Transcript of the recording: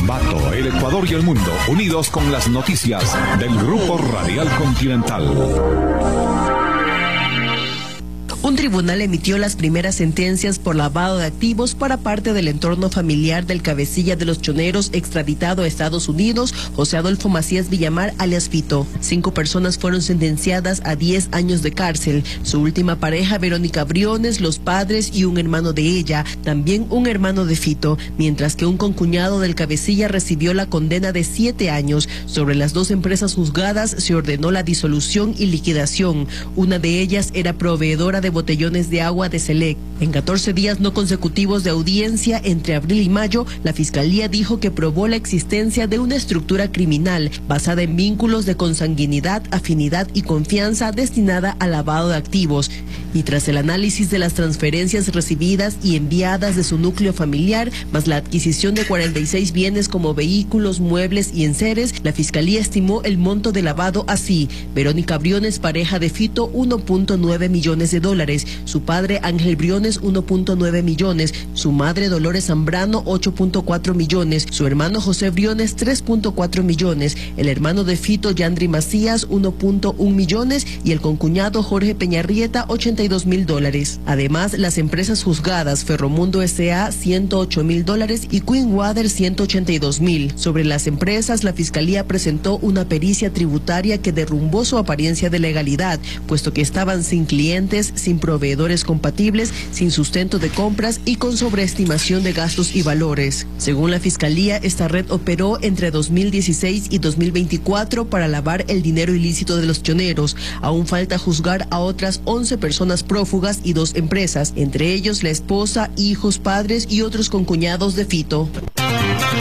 Ambato, el Ecuador y el mundo, unidos con las noticias del Grupo Radial Continental. Un tribunal emitió las primeras sentencias por lavado de activos para parte del entorno familiar del cabecilla de los choneros extraditado a Estados Unidos, José Adolfo Macías Villamar, alias Fito. 5 personas fueron sentenciadas a 10 años de cárcel. Su última pareja, Verónica Briones, los padres y un hermano de ella, también un hermano de Fito, mientras que un concuñado del cabecilla recibió la condena de 7 años. Sobre las 2 empresas juzgadas se ordenó la disolución y liquidación. Una de ellas era proveedora de botellones de agua de Select. En 14 días no consecutivos de audiencia entre abril y mayo, la Fiscalía dijo que probó la existencia de una estructura criminal basada en vínculos de consanguinidad, afinidad y confianza destinada al lavado de activos. Y tras el análisis de las transferencias recibidas y enviadas de su núcleo familiar, más la adquisición de 46 bienes como vehículos, muebles y enseres, la Fiscalía estimó el monto de lavado así: Verónica Briones, pareja de Fito, $1.9 millones, su padre Ángel Briones 1.9 millones, su madre Dolores Zambrano 8.4 millones, su hermano José Briones 3.4 millones, el hermano de Fito Yandri Macías 1.1 millones y el concuñado Jorge Peñarrieta $82,000. Además, las empresas juzgadas Ferromundo S.A. $108,000 y Queen Water $182,000. Sobre las empresas, la Fiscalía presentó una pericia tributaria que derrumbó su apariencia de legalidad, puesto que estaban sin clientes, sin proveedores compatibles, sin sustento de compras y con sobreestimación de gastos y valores. Según la Fiscalía, esta red operó entre 2016 y 2024 para lavar el dinero ilícito de los choneros. Aún falta juzgar a otras 11 personas prófugas y 2 empresas, entre ellos la esposa, hijos, padres y otros concuñados de Fito.